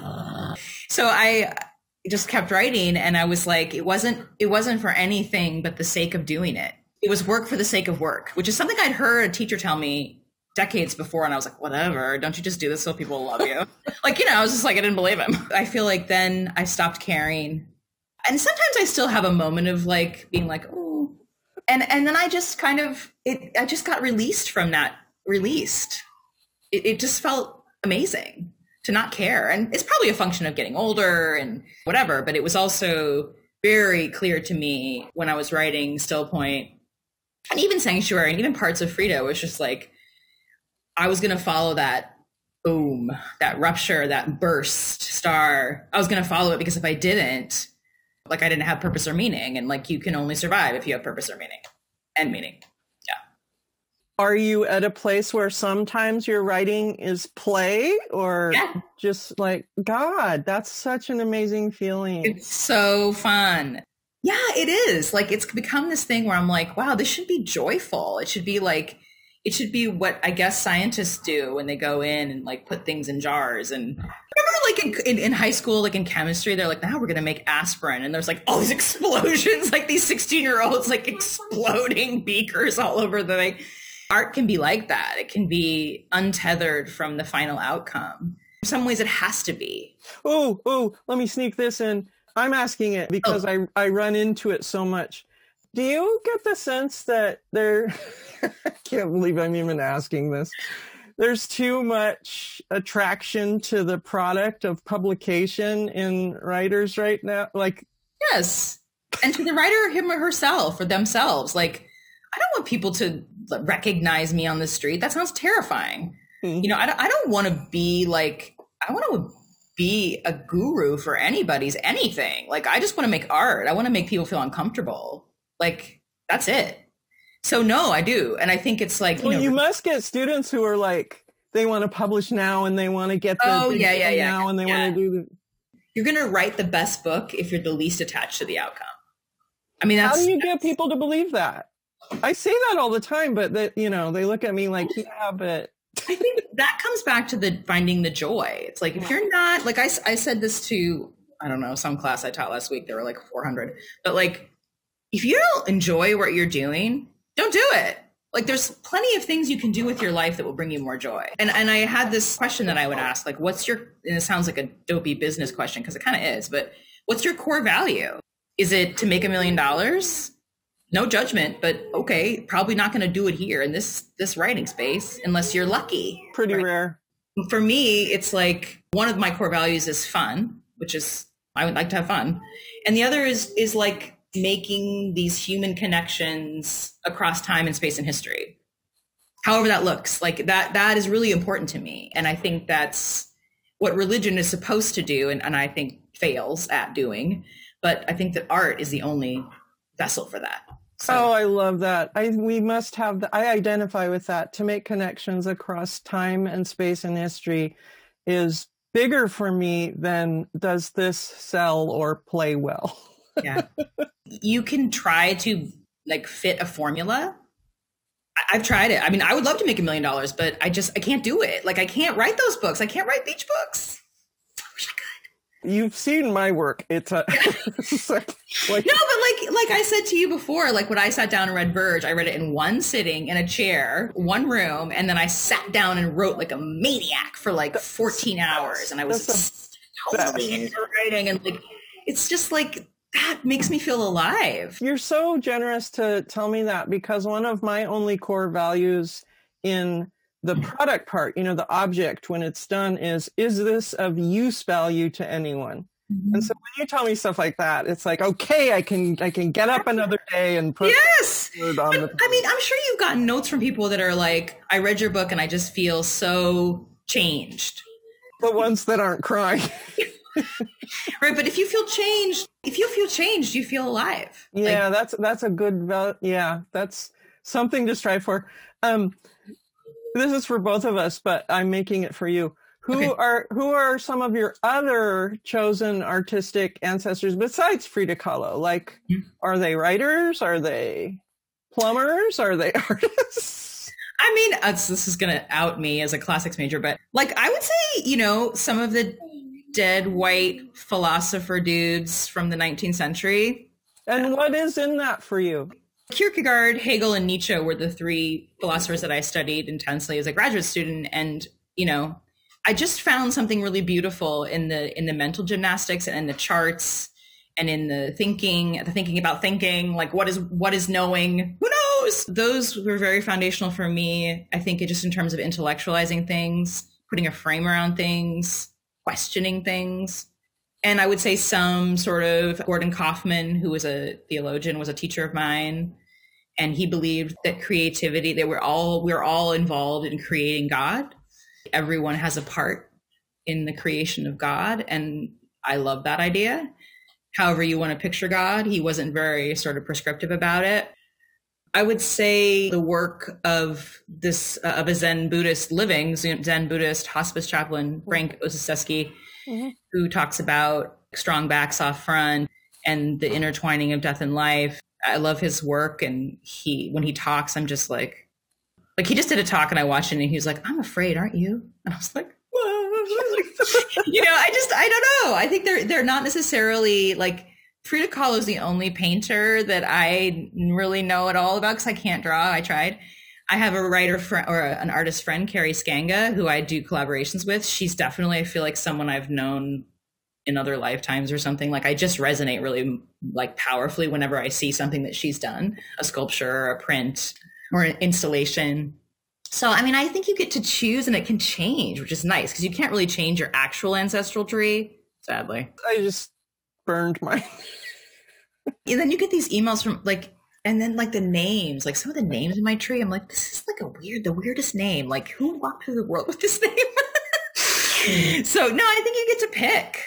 D: So I just kept writing, and I was like, it wasn't, it wasn't for anything but the sake of doing it. It was work for the sake of work, which is something I'd heard a teacher tell me decades before. And I was like, whatever, don't you just do this so people love you? Like, you know, I was just like, I didn't believe him. I feel like then I stopped caring. And sometimes I still have a moment of like being like, oh, and, and then I just kind of, it, I just got released from that, released. It, it just felt amazing to not care. And it's probably a function of getting older and whatever, but it was also very clear to me when I was writing Still Point and even Sanctuary and even parts of Frida, was just like, I was going to follow that boom, that rupture, that burst star. I was going to follow it, because if I didn't, like, I didn't have purpose or meaning. And like, you can only survive if you have purpose or meaning and meaning.
C: Are you at a place where sometimes your writing is play, or
D: Yeah.
C: just like, God, that's such an amazing feeling?
D: It's so fun. Yeah, it is. Like, it's become this thing where I'm like, wow, this should be joyful. It should be like, it should be what I guess scientists do when they go in and like put things in jars. And remember, like in, in, in high school, like in chemistry, they're like, now we're going to make aspirin. And there's like all these explosions, like these sixteen year olds, like exploding beakers all over the thing. Art can be like that. It can be untethered from the final outcome. In some ways it has to be.
C: Oh, oh, let me sneak this in. I'm asking it because
D: Oh.
C: I, I run into it so much. Do you get the sense that there, I can't believe I'm even asking this. There's too much attraction to the product of publication in writers right now? Like,
D: Yes. And to the writer, him or herself, or themselves. Like, I don't want people to recognize me on the street. That sounds terrifying.
C: Mhm.
D: You know, I don't, I don't want to be like, I want to be a guru for anybody's anything. Like, I just want to make art. I want to make people feel uncomfortable. Like, that's it. So no, I do. And I think it's like, you
C: well,
D: know,
C: you must get students who are like, they want to publish now and they want to get the
D: Oh,
C: big
D: yeah, yeah,
C: thing
D: yeah.
C: now and they
D: Yeah.
C: want to do the.
D: you're going to write the best book if you're the least attached to the outcome. I mean, that's,
C: How do you get people to believe that? I say that all the time, but that, you know, they look at me like, yeah, but
D: I think that comes back to the finding the joy. It's like, if you're not, like I, s- I said this to, I don't know, some class I taught last week, there were like four hundred, but like, if you don't enjoy what you're doing, don't do it. Like, there's plenty of things you can do with your life that will bring you more joy. And and I had this question that I would ask, like, what's your, and it sounds like a dopey business question, because it kind of is, but what's your core value? Is it to make a million dollars? No judgment, but okay, probably not going to do it here in this this writing space unless you're lucky.
C: pretty
D: right?
C: rare.
D: For me, it's like one of my core values is fun, which is I would like to have fun. And the other is is like making these human connections across time and space and history. However that looks, like that that is really important to me. And I think that's what religion is supposed to do, and, and I think fails at doing. But I think that art is the only vessel for that. So,
C: Oh, I love that. I we must have the, I identify with that. To make connections across time and space and history is bigger for me than does this sell or play well.
D: yeah. You can try to like fit a formula. I- I've tried it. I mean, I would love to make a million dollars, but I just, I can't do it. Like, I can't write those books. I can't write beach books. I wish I could.
C: You've seen my work. It's a it's like, like
D: No, but like, like I said to you before, like when I sat down and read Verge, I read it in one sitting in a chair, one room. And then I sat down and wrote like a maniac for like fourteen hours. And I was
C: That's
D: totally
C: best.
D: into writing. And like, it's just like, that makes me feel alive.
C: You're so generous to tell me that, because one of my only core values in the product part, you know, the object when it's done is, is this of use value to anyone? Mm-hmm. And so when you tell me stuff like that, it's like, okay, I can, I can get up another day and put
D: yes.
C: on
D: but,
C: the
D: I mean, I'm sure you've gotten notes from people that are like, I read your book and I just feel so changed.
C: The ones that aren't crying.
D: Right. But if you feel changed, if you feel changed, you feel alive.
C: Yeah,
D: like,
C: that's, that's a good, yeah, that's something to strive for. Um, this is for both of us, but I'm making it for you. Who okay. are who are some of your other chosen artistic ancestors besides Frida Kahlo? Like, mm-hmm. are they writers? Are they plumbers? Are they artists?
D: I mean, uh, this is going to out me as a classics major, but like I would say, you know, some of the dead white philosopher dudes from the nineteenth century.
C: And what is in that for you?
D: Kierkegaard, Hegel, and Nietzsche were the three philosophers that I studied intensely as a graduate student. And, you know, I just found something really beautiful in the in the mental gymnastics and in the charts and in the thinking, the thinking about thinking, like what is what is knowing? Who knows? Those were very foundational for me. I think it just in terms of intellectualizing things, putting a frame around things, questioning things. And I would say some sort of Gordon Kaufman, who was a theologian, was a teacher of mine. And he believed that creativity, that we're all we're all involved in creating God. Everyone has a part in the creation of God. And I love that idea. However you want to picture God, he wasn't very sort of prescriptive about it. I would say the work of this, uh, of a Zen Buddhist living, Zen Buddhist hospice chaplain, Frank Osaseski, mm-hmm. who talks about strong back, soft front, and the intertwining of death and life. I love his work. And he, when he talks, I'm just like, Like he just did a talk and I watched it and he was like, I'm afraid, aren't you? And I was like, you know, I just, I don't know. I think they're, they're not necessarily like Frida Kahlo is the only painter that I really know at all about because I can't draw. I tried. I have a writer friend or an artist friend, Carrie Skanga, who I do collaborations with. She's definitely, I feel like someone I've known in other lifetimes or something. Like I just resonate really like powerfully whenever I see something that she's done, a sculpture or a print or an installation. So, I mean, I think you get to choose and it can change, which is nice because you can't really change your actual ancestral tree, sadly.
C: I just burned mine.
D: And then you get these emails from like, and then like the names, like some of the names in my tree, I'm like, this is like a weird, the weirdest name. Like who walked through the world with this name? So, no, I think you get to pick.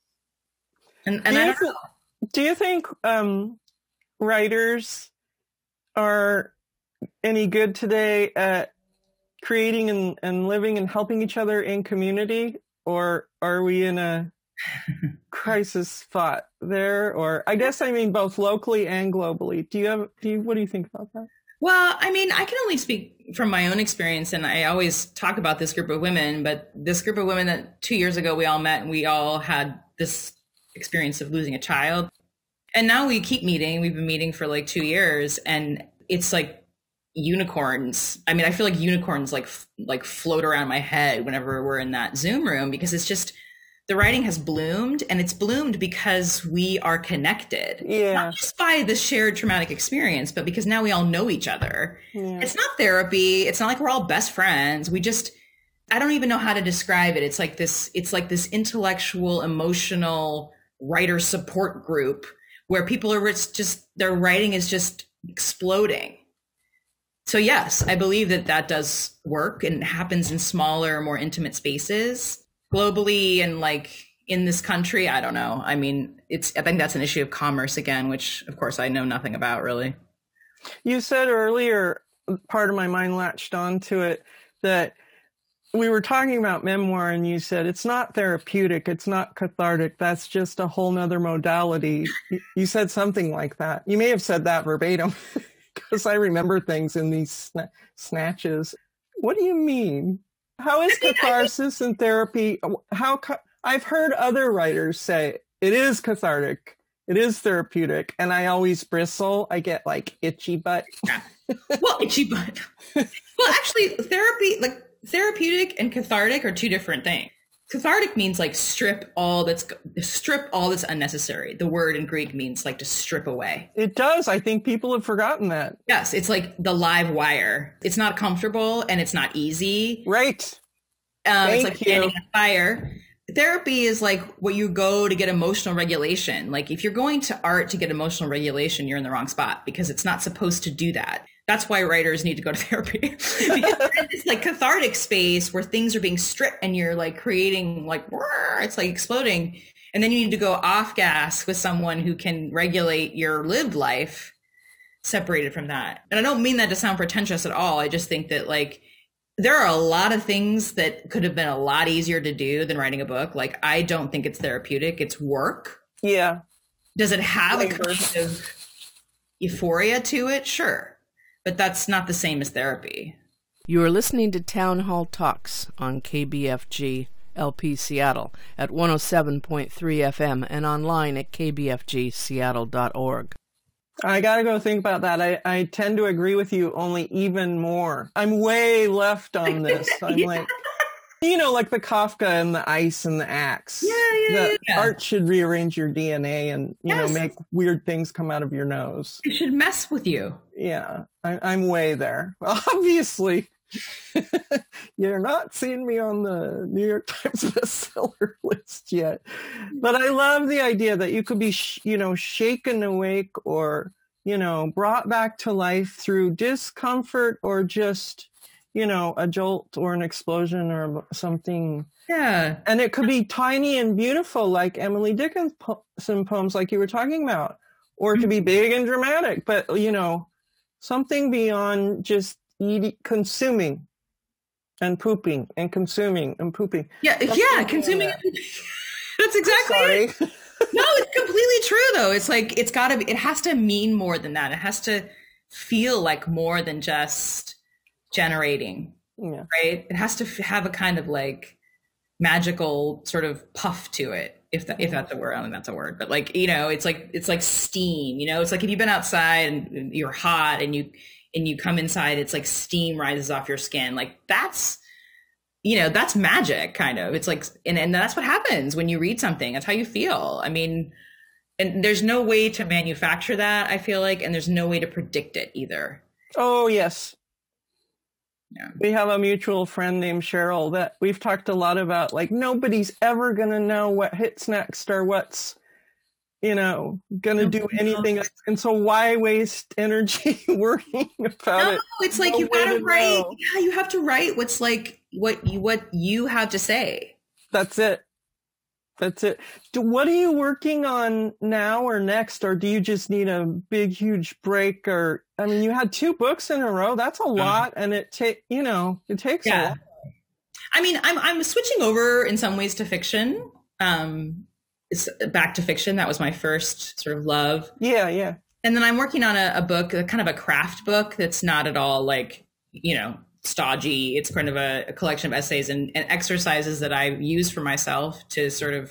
D: And, and
C: do,
D: I
C: you
D: don't
C: th-
D: know.
C: do you think um, writers are any good today at creating and, and living and helping each other in community, or are we in a crisis spot there? Or I guess I mean both locally and globally. Do you have, do you, what do you think about that?
D: Well, I mean, I can only speak from my own experience, and I always talk about this group of women, but this group of women that two years ago we all met and we all had this experience of losing a child. And now we keep meeting. We've been meeting for like two years and it's like unicorns. I mean, I feel like unicorns like like float around my head whenever we're in that Zoom room because it's just the writing has bloomed, and it's bloomed because we are connected.
C: Yeah.
D: Not just by the shared traumatic experience, but because now we all know each other. Yeah. It's not therapy. It's not like we're all best friends. We just, I don't even know how to describe it. It's like this, it's like this intellectual, emotional writer support group where people are just, their writing is just exploding. So yes, I believe that that does work and happens in smaller, more intimate spaces globally. And like in this country, I don't know. I mean, it's, I think that's an issue of commerce again, which of course I know nothing about really.
C: You said earlier, part of my mind latched onto it, that we were talking about memoir and you said, it's not therapeutic. It's not cathartic. That's just a whole nother modality. You said something like that. You may have said that verbatim. Because I remember things in these sna- snatches. What do you mean? How is catharsis and therapy? How ca- I've heard other writers say it is cathartic, it is therapeutic, and I always bristle. I get like itchy butt.
D: Well, itchy butt. Well, actually, therapy, like therapeutic and cathartic, are two different things. Cathartic means like strip all that's strip all that's unnecessary. The word in Greek means like to strip away.
C: It does. I think people have forgotten that.
D: Yes, it's like the live wire. It's not comfortable and it's not easy.
C: Right.
D: Um,
C: Thank
D: it's like
C: you.
D: standing on fire. Therapy is like where you go to get emotional regulation. Like if you're going to art to get emotional regulation, you're in the wrong spot because it's not supposed to do that. That's why writers need to go to therapy. Because it's like cathartic space where things are being stripped and you're like creating like, it's like exploding. And then you need to go off gas with someone who can regulate your lived life separated from that. And I don't mean that to sound pretentious at all. I just think that like, there are a lot of things that could have been a lot easier to do than writing a book. Like, I don't think it's therapeutic. It's work.
C: Yeah.
D: Does it have
C: Labor.
D: a kind of euphoria to it? Sure. But that's not the same as therapy.
E: You are listening to Town Hall Talks on K B F G L P Seattle at one oh seven point three F M and online at k b f g seattle dot org.
C: I got to go think about that. I, I tend to agree with you only even more. I'm way left on this. I'm
D: Yeah.
C: like, you know, like the Kafka and the ice and the axe.
D: Yeah, yeah,
C: that
D: yeah.
C: Art should rearrange your D N A and, you
D: Yes.
C: know, make weird things come out of your nose.
D: It should mess with you.
C: Yeah, I, I'm way there. Obviously, you're not seeing me on the New York Times bestseller list yet. But I love the idea that you could be, sh- you know, shaken awake or, you know, brought back to life through discomfort or just, you know, a jolt or an explosion or something.
D: Yeah.
C: And it could be tiny and beautiful, like Emily Dickinson poems, like you were talking about, or it could be big and dramatic, but, you know, something beyond just eating, consuming and pooping and consuming and pooping.
D: Yeah.
C: Something
D: Yeah.
C: beyond
D: Consuming.
C: that.
D: That's exactly
C: Sorry.
D: it. No, it's completely true though. It's like, it's gotta be, it has to mean more than that. It has to feel like more than just generating,
C: Yeah.
D: right? It has to f- have a kind of like magical sort of puff to it. If that, if that's a word, I don't think that's a word, but like, you know, it's like, it's like steam, you know, it's like if you've been outside and you're hot and you, and you come inside, it's like steam rises off your skin. Like that's, you know, that's magic kind of. It's like, and, and that's what happens when you read something. That's how you feel. I mean, and there's no way to manufacture that, I feel like, and there's no way to predict it either.
C: Oh, yes.
D: Yeah.
C: We have a mutual friend named Cheryl that we've talked a lot about, like, nobody's ever going to know what hits next or what's, you know, going to do anything. And so why waste energy worrying about
D: No,
C: it?
D: it's like
C: No
D: you
C: way
D: gotta
C: to
D: write.
C: know.
D: Yeah, you have to write what's like what you what you have to say.
C: That's it. That's it. Do, what are you working on now or next? Or do you just need a big, huge break? Or, I mean, you had two books in a row. That's a lot. And it take, you know, it takes a
D: Yeah.
C: lot.
D: I mean, I'm I'm switching over in some ways to fiction. Um, it's back to fiction. That was my first sort of love.
C: Yeah, yeah.
D: And then I'm working on a, a book, a kind of a craft book that's not at all like, you know, stodgy. It's kind of a, a collection of essays and, and exercises that I use for myself to sort of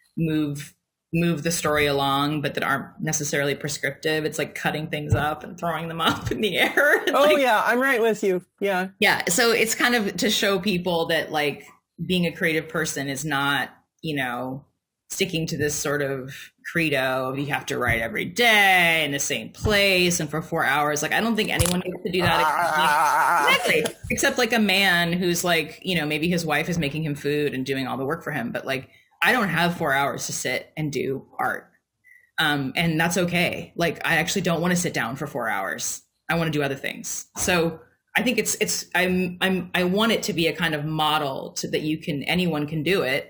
D: move move the story along, but that aren't necessarily prescriptive. It's like cutting things up and throwing them up in the air.
C: Oh,
D: Like,
C: yeah. I'm right with you. Yeah.
D: yeah. So it's kind of to show people that like being a creative person is not, you know, sticking to this sort of credo of you have to write every day in the same place and for four hours. Like, I don't think anyone gets to do that. Except, like, exactly. Except like a man who's like, you know, maybe his wife is making him food and doing all the work for him. But like, I don't have four hours to sit and do art. Um, and that's okay. Like, I actually don't want to sit down for four hours. I want to do other things. So I think it's, it's, I'm, I'm, I want it to be a kind of model to that you can, anyone can do it.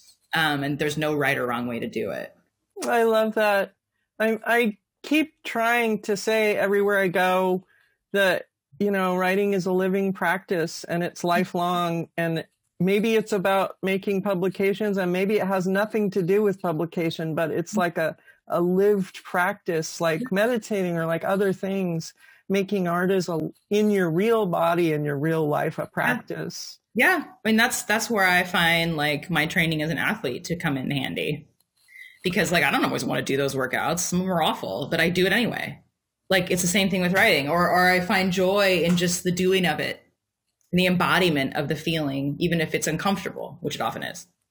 D: Um, and there's no right or wrong way to do it.
C: I love that. I I keep trying to say everywhere I go that, you know, writing is a living practice and it's lifelong, and maybe it's about making publications and maybe it has nothing to do with publication, but it's like a, a lived practice, like meditating or like other things. Making art is a, in your real body and your real life a practice.
D: Yeah. I mean, that's, that's where I find like my training as an athlete to come in handy, because like, I don't always want to do those workouts. Some of them are awful, but I do it anyway. Like, it's the same thing with writing, or, or I find joy in just the doing of it and the embodiment of the feeling, even if it's uncomfortable, which it often is.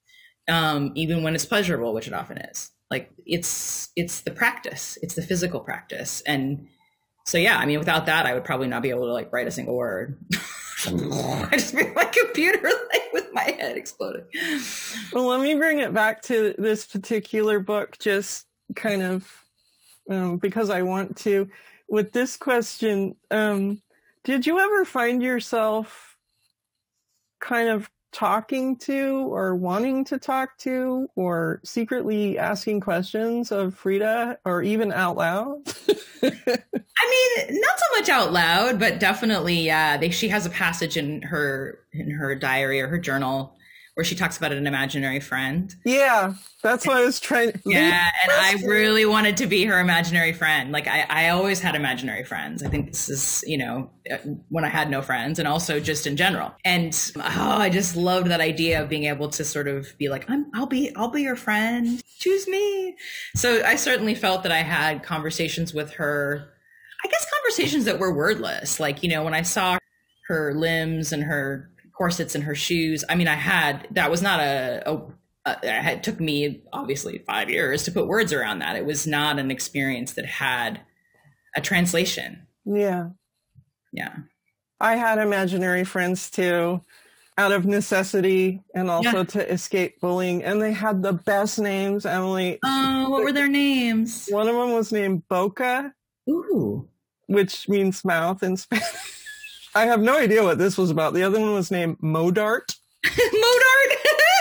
D: um, even when it's pleasurable, which it often is. Like it's it's the practice, it's the physical practice, and so yeah, I mean, without that, I would probably not be able to like write a single word. I just be my computer like with my head exploding.
C: Well, let me bring it back to this particular book, just kind of um, because I want to. With this question, um, did you ever find yourself kind of talking to or wanting to talk to or secretly asking questions of Frida, or even out loud?
D: I mean, not so much out loud, but definitely, uh, they, she has a passage in her in her diary or her journal where she talks about an imaginary friend.
C: Yeah, that's what I was trying to...
D: Yeah, and I really wanted to be her imaginary friend. Like, I, I always had imaginary friends. I think this is, you know, when I had no friends, and also just in general. And, oh, I just loved that idea of being able to sort of be like, I'm, I'll be, I'll be your friend. Choose me. So I certainly felt that I had conversations with her, I guess conversations that were wordless. Like, you know, when I saw her limbs and her corsets and her shoes, I mean, I had, that was not a, a, a it took me obviously five years to put words around that. It was not an experience that had a translation.
C: Yeah.
D: Yeah.
C: I had imaginary friends too, out of necessity and also
D: Yeah.
C: to escape bullying. And they had the best names, Emily.
D: Oh, what were their names?
C: One of them was named Boca,
D: Ooh.
C: which means mouth in Spanish. I have no idea what this was about. The other one was named Modart.
D: Modart.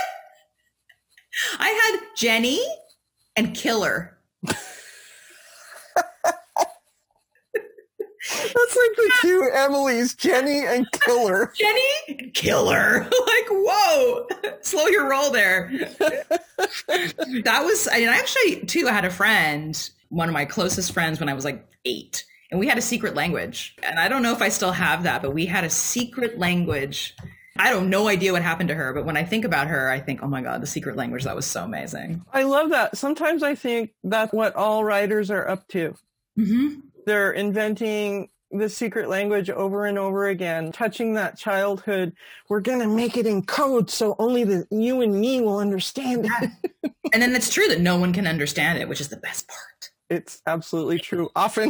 D: I had Jenny and Killer.
C: That's like the two Emilys, Jenny and Killer.
D: Jenny, Killer. Like, whoa, slow your roll there. That was, I mean, I actually, too, I had a friend, one of my closest friends when I was like eight. And we had a secret language. And I don't know if I still have that, but we had a secret language. I don't no idea what happened to her. But when I think about her, I think, oh my God, the secret language, that was so amazing.
C: I love that. Sometimes I think that's what all writers are up to.
D: Mm-hmm.
C: They're inventing the secret language over and over again, touching that childhood. We're going to make it in code so only the you and me will understand it.
D: And then it's true that no one can understand it, which is the best part.
C: It's absolutely true. Often.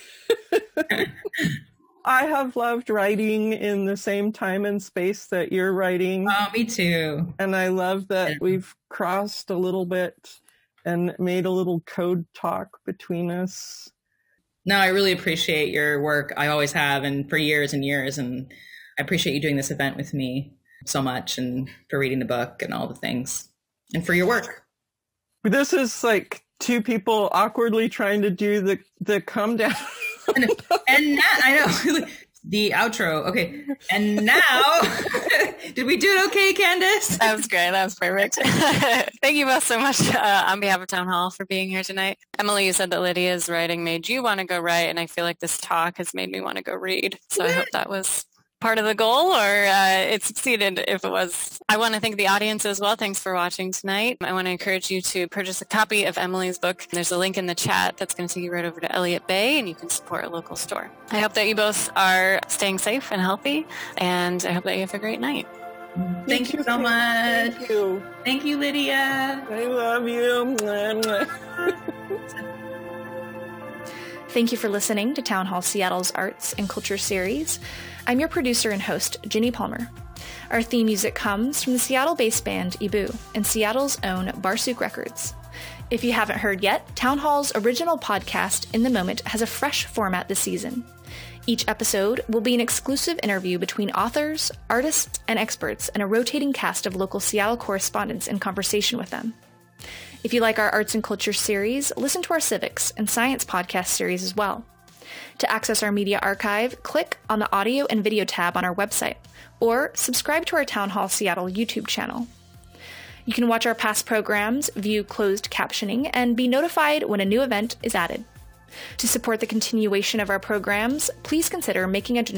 C: I have loved writing in the same time and space that you're writing.
D: Oh, me too.
C: And I love that
D: Yeah.
C: we've crossed a little bit and made a little code talk between us.
D: No, I really appreciate your work. I always have, and for years and years. And I appreciate you doing this event with me so much, and for reading the book and all the things, and for your work.
C: This is like two people awkwardly trying to do the, the come down.
D: and, and now, I know, the outro. Okay. And now, did we do it okay, Candace?
B: That was great. That was perfect. Thank you both so much uh, on behalf of Town Hall for being here tonight. Emily, you said that Lydia's writing made you want to go write, and I feel like this talk has made me want to go read. So I hope that was part of the goal, or uh, it succeeded if it was. I want to thank the audience as well. Thanks for watching tonight. I want to encourage you to purchase a copy of Emily's book. There's a link in the chat that's going to take you right over to Elliott Bay, and you can support a local store. I hope that you both are staying safe and healthy, and I hope that you have a great night.
D: Thank, Thank you so much.
C: Thank you.
D: Thank you, Lydia.
C: I love you.
A: Thank you for listening to Town Hall Seattle's Arts and Culture Series. I'm your producer and host, Ginny Palmer. Our theme music comes from the Seattle-based band Ibu and Seattle's own Barsuk Records. If you haven't heard yet, Town Hall's original podcast, In the Moment, has a fresh format this season. Each episode will be an exclusive interview between authors, artists, and experts, and a rotating cast of local Seattle correspondents in conversation with them. If you like our arts and culture series, listen to our civics and science podcast series as well. To access our media archive, click on the audio and video tab on our website, or subscribe to our Town Hall Seattle YouTube channel. You can watch our past programs, view closed captioning, and be notified when a new event is added. To support the continuation of our programs, please consider making a donation